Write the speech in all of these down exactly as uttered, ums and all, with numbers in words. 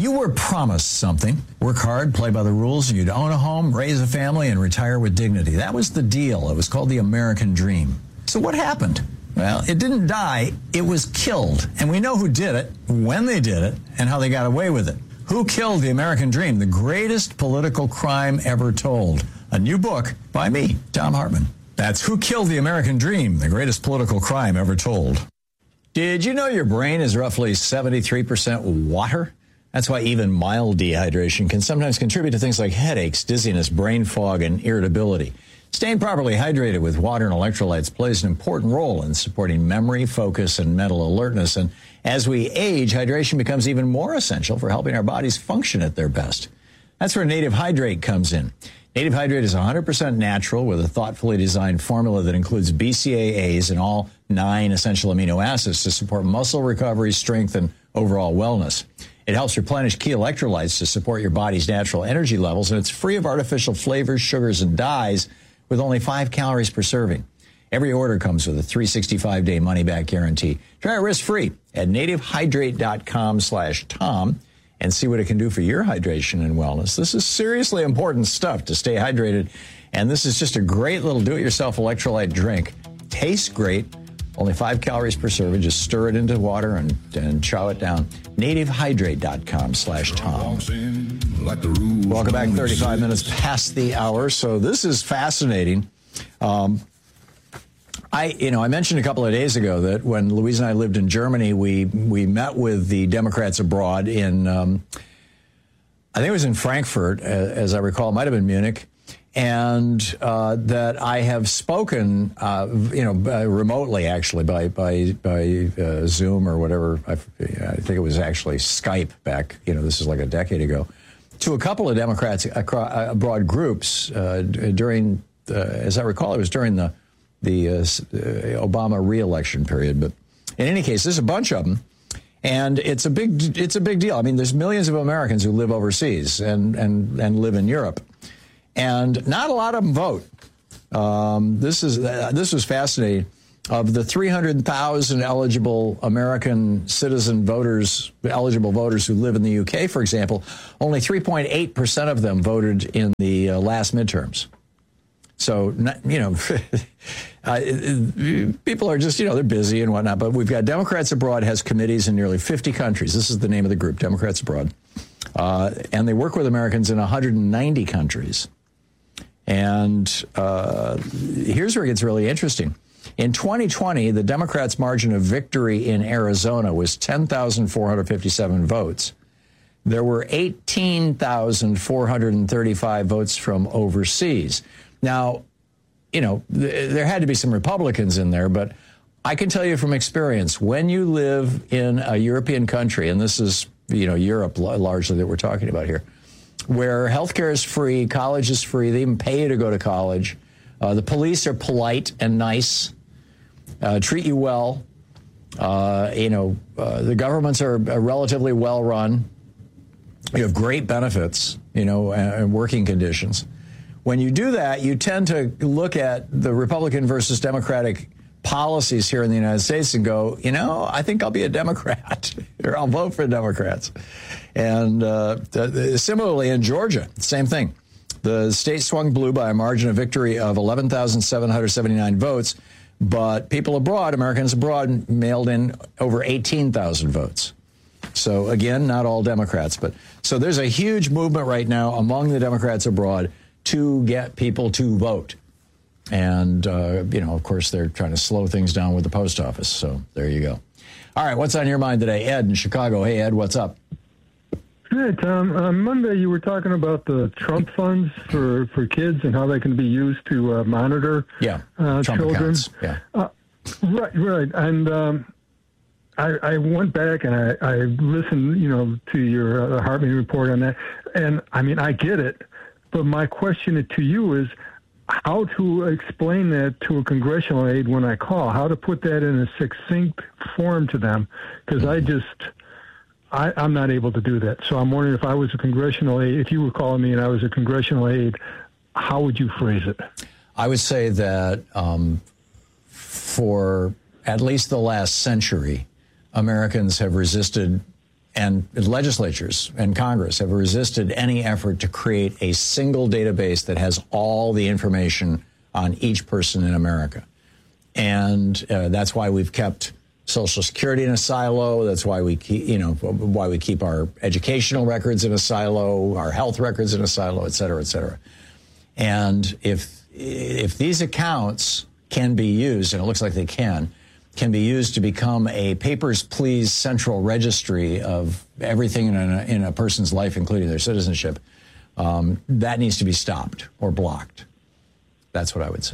You were promised something. Work hard, play by the rules, and you'd own a home, raise a family, and retire with dignity. That was the deal. It was called the American Dream. So what happened? Well, it didn't die. It was killed. And we know who did it, when they did it, and how they got away with it. Who Killed the American Dream? The Greatest Political Crime Ever Told. A new book by me, Thom Hartmann. That's Who Killed the American Dream? The Greatest Political Crime Ever Told. Did you know your brain is roughly seventy-three percent water? That's why even mild dehydration can sometimes contribute to things like headaches, dizziness, brain fog, and irritability. Staying properly hydrated with water and electrolytes plays an important role in supporting memory, focus, and mental alertness. And as we age, hydration becomes even more essential for helping our bodies function at their best. That's where Native Hydrate comes in. Native Hydrate is one hundred percent natural with a thoughtfully designed formula that includes B C A As and all nine essential amino acids to support muscle recovery, strength, and overall wellness. It helps replenish key electrolytes to support your body's natural energy levels, and it's free of artificial flavors, sugars, and dyes with only five calories per serving. Every order comes with a three hundred sixty-five day money-back guarantee. Try it risk-free at nativehydrate.com slash Tom and see what it can do for your hydration and wellness. This is seriously important stuff to stay hydrated, and this is just a great little do-it-yourself electrolyte drink. Tastes great. Only five calories per serving. Just stir it into water and, and chow it down. nativehydrate.com slash Tom. Welcome back. thirty-five minutes past the hour. So this is fascinating. Um, I, you know, I mentioned a couple of days ago that when Louise and I lived in Germany, we we met with the Democrats abroad in, um, I think it was in Frankfurt, as I recall. It might have been Munich. And uh, that I have spoken, uh, you know, uh, remotely, actually, by by by uh, Zoom or whatever. I, I think it was actually Skype back, you know, this is like a decade ago, to a couple of Democrats across, uh, abroad groups uh, during, uh, as I recall, it was during the the uh, Obama re-election period. But in any case, there's a bunch of them. And it's a big it's a big deal. I mean, there's millions of Americans who live overseas and and, and live in Europe. And not a lot of them vote. Um, this is uh, this was fascinating. Of the three hundred thousand eligible American citizen voters, eligible voters who live in the U K, for example, only three point eight percent of them voted in the uh, last midterms. So, you know, uh, people are just, you know, they're busy and whatnot. But we've got Democrats Abroad has committees in nearly fifty countries. This is the name of the group, Democrats Abroad. Uh, and they work with Americans in one hundred ninety countries. And uh, here's where it gets really interesting. In twenty twenty, the Democrats' margin of victory in Arizona was ten thousand four hundred fifty-seven votes. There were eighteen thousand four hundred thirty-five votes from overseas. Now, you know, th- there had to be some Republicans in there, but I can tell you from experience, when you live in a European country, and this is, you know, Europe largely that we're talking about here, where healthcare is free, college is free, they even pay you to go to college. Uh, the police are polite and nice, uh, treat you well. Uh, you know, uh, the governments are, are relatively well run. You have great benefits, you know, and, and working conditions. When you do that, you tend to look at the Republican versus Democratic policies here in the United States and go, you know, I think I'll be a Democrat or I'll vote for Democrats. And uh, similarly in Georgia, same thing. The state swung blue by a margin of victory of eleven thousand seven hundred seventy-nine votes, but people abroad, Americans abroad, mailed in over eighteen thousand votes. So again, not all Democrats, but so there's a huge movement right now among the Democrats abroad to get people to vote. And, uh, you know, of course, they're trying to slow things down with the post office. So there you go. All right. What's on your mind today? Ed in Chicago. Hey, Ed, what's up? Hey, Tom. On Monday, you were talking about the Trump funds for, for kids and how they can be used to uh, monitor yeah. uh, Trump children. Accounts. Yeah. Uh, right, right. And um, I, I went back and I, I listened, you know, to your uh, Hartmann report on that. And, I mean, I get it. But my question to you is how to explain that to a congressional aide when I call, how to put that in a succinct form to them, because I just, I, I'm not able to do that. So I'm wondering if I was a congressional aide, if you were calling me and I was a congressional aide, how would you phrase it? I would say that um, for at least the last century, Americans have resisted and legislatures and Congress have resisted any effort to create a single database that has all the information on each person in America. And uh, that's why we've kept Social Security in a silo. That's why we keep, you know, why we keep our educational records in a silo, our health records in a silo, et cetera, et cetera. And if if these accounts can be used, and it looks like they can, can be used to become a papers, please central registry of everything in a, in a person's life, including their citizenship, um, that needs to be stopped or blocked. That's what I would say.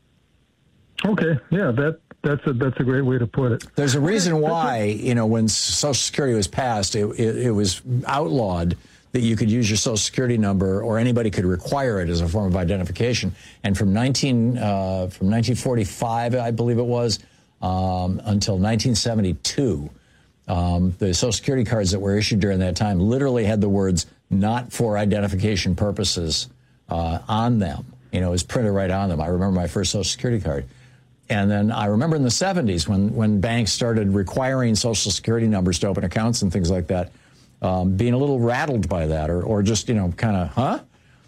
Okay, yeah, that that's a that's a great way to put it. There's a reason why, you know, when Social Security was passed, it, it, it was outlawed that you could use your Social Security number, or anybody could require it as a form of identification. And from nineteen uh, from nineteen forty-five, I believe it was, um, until nineteen seventy-two, um, the Social Security cards that were issued during that time literally had the words "not for identification purposes" uh, on them. You know, it was printed right on them. I remember my first Social Security card. And then I remember in the seventies when, when banks started requiring Social Security numbers to open accounts and things like that, um, being a little rattled by that, or, or just, you know, kind of, huh?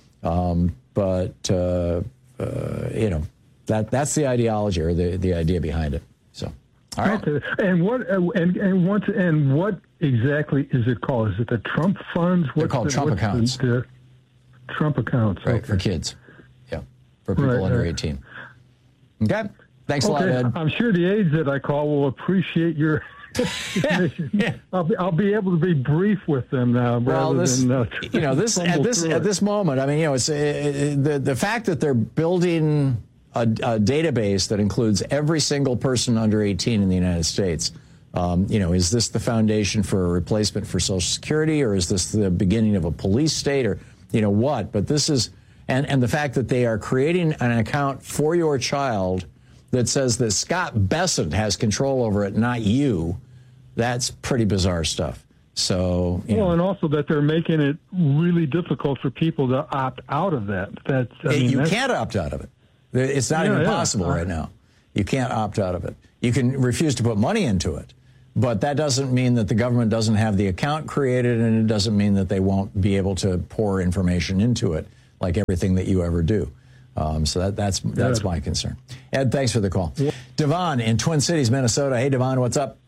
Um, but, uh, uh, you know, that that's the ideology or the, the idea behind it. So, all right. Okay. And what and and what and what exactly is it called? Is it the Trump funds? They're called the, Trump accounts. The, the Trump accounts. Right, okay. for kids. Yeah, for people right, under right. eighteen. Okay. Thanks okay. a lot, Ed. I'm sure the aides that I call will appreciate your information. yeah. I'll be I'll be able to be brief with them now, well, rather this, than uh, you know this at this at this moment. I mean, you know, it's uh, the the fact that they're building a, a database that includes every single person under eighteen in the United States. Um, you know, is this the foundation for a replacement for Social Security, or is this the beginning of a police state, or you know what? But this is and and the fact that they are creating an account for your child that says that Scott Bessent has control over it, not you, that's pretty bizarre stuff. So, you well, know. and also that they're making it really difficult for people to opt out of that. That's I mean, you that's, can't opt out of it. It's not yeah, even yeah. possible right now. You can't opt out of it. You can refuse to put money into it, but that doesn't mean that the government doesn't have the account created, and it doesn't mean that they won't be able to pour information into it, like everything that you ever do. Um, so that, that's that's Good. my concern. Ed, thanks for the call. Yeah. Devon in Twin Cities, Minnesota. Hey, Devon, what's up?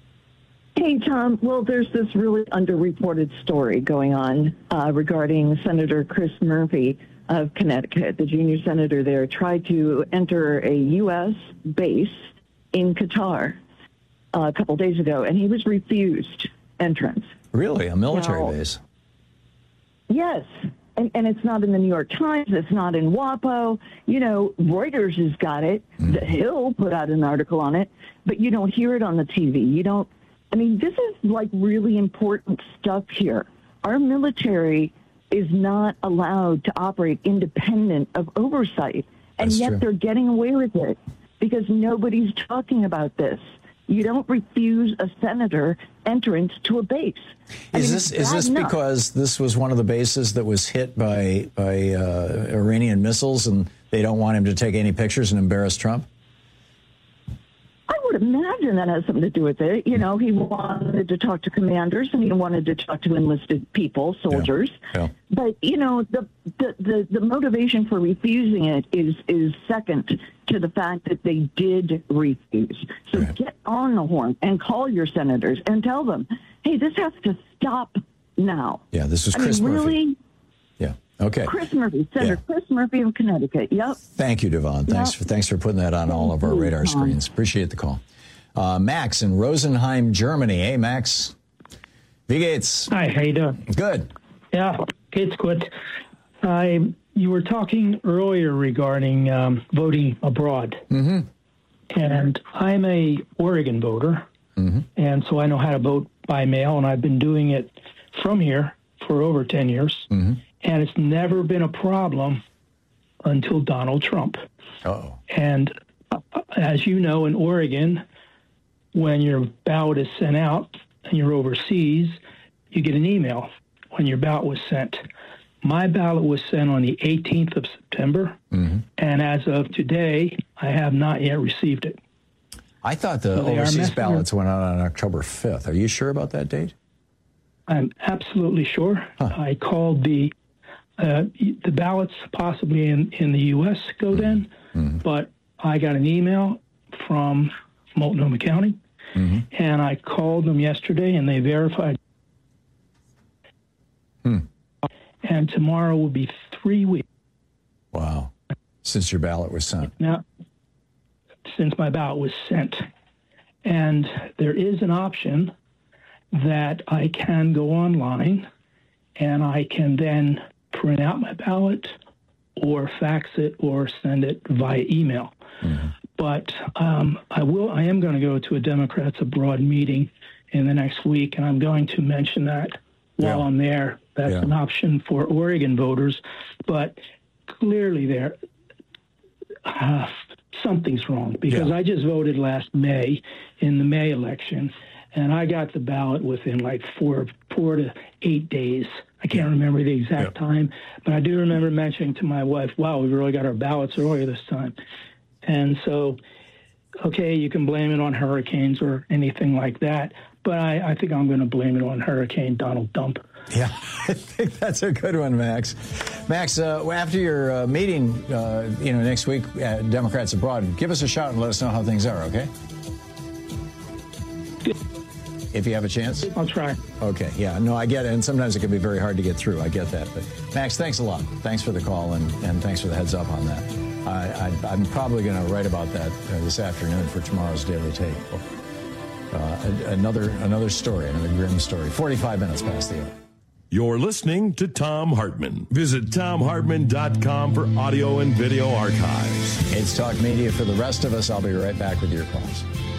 Hey, Tom. Well, there's this really underreported story going on uh, regarding Senator Chris Murphy of Connecticut. The junior senator there tried to enter a U S base in Qatar uh, a couple days ago, and he was refused entrance. Really? A military Now, base? Yes. And, and it's not in the New York Times. It's not in WAPO. You know, Reuters has got it. Mm. The Hill put out an article on it, but you don't hear it on the T V. You don't. I mean, this is like really important stuff here. Our military is not allowed to operate independent of oversight, and That's yet true. they're getting away with it because nobody's talking about this. You don't refuse a senator entrance to a base. I Is mean, this it's is bad this enough. because this was one of the bases that was hit by by uh, Iranian missiles, and they don't want him to take any pictures and embarrass Trump? I would imagine that has something to do with it. You know, he wanted to talk to commanders and he wanted to talk to enlisted people, soldiers. Yeah, yeah. But, you know, the, the, the, the motivation for refusing it is, is second to the fact that they did refuse. So Right. get on the horn and call your senators and tell them, hey, this has to stop now. Yeah, this was I Chris mean, Murphy. really? Yeah. Okay. Chris Murphy, Senator Yeah. Chris Murphy of Connecticut. Yep. Thank you, Devon. Thanks Yep. for thanks for putting that on all of our Thank you, radar Tom. screens. Appreciate the call. Uh, Max in Rosenheim, Germany. Hey, Max. Wie geht's? Hi, how you doing? Good. Yeah, geht's gut. I you were talking earlier regarding um, voting abroad, Mm-hmm. and I'm a Oregon voter, Mm-hmm. and so I know how to vote by mail, and I've been doing it from here for over ten years, Mm-hmm. and it's never been a problem until Donald Trump. Uh-oh. And uh, as you know, in Oregon, when your ballot is sent out and you're overseas, you get an email when your ballot was sent. My ballot was sent on the eighteenth of September, Mm-hmm. and as of today, I have not yet received it. I thought the So they are overseas messing ballots went out on October fifth. Are you sure about that date? I'm absolutely sure. Huh. I called the uh, the ballots possibly in, in the U S go then, mm-hmm. but I got an email from Multnomah County, mm-hmm. and I called them yesterday, and they verified. Hmm. And tomorrow will be three weeks. Wow. Since your ballot was sent. Now, since my ballot was sent. And there is an option that I can go online and I can then print out my ballot or fax it or send it via email. Mm-hmm. But um, I will. I am going to go to a Democrats Abroad meeting in the next week, and I'm going to mention that while yeah. I'm there. That's yeah. an option for Oregon voters. But clearly there, uh, something's wrong, because yeah. I just voted last May in the May election, and I got the ballot within like four, four to eight days. I can't remember the exact yeah. time, but I do remember mentioning to my wife, wow, we really got our ballots earlier this time. And so, okay, you can blame it on hurricanes or anything like that, but I, I think I'm going to blame it on Hurricane Donald Dump. Yeah, I think that's a good one, Max. Max, uh, after your uh, meeting, uh, you know, next week at Democrats Abroad, give us a shout and let us know how things are, okay? If you have a chance. I'll try. Okay, yeah, no, I get it, and sometimes it can be very hard to get through. I get that. But, Max, thanks a lot. Thanks for the call, and, and thanks for the heads up on that. I, I, I'm probably going to write about that uh, this afternoon for tomorrow's Daily Take. Uh, another, another story, another grim story. forty-five minutes past the hour. You're listening to Thom Hartmann. Visit Thom Hartmann dot com for audio and video archives. It's Talk Media for the rest of us. I'll be right back with your calls.